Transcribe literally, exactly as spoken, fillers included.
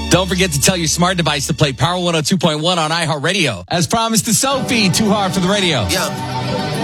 Don't forget to tell your smart device to play Power one oh two point one on iHeartRadio. As promised to Sophie, Too Hard for the Radio. Yeah.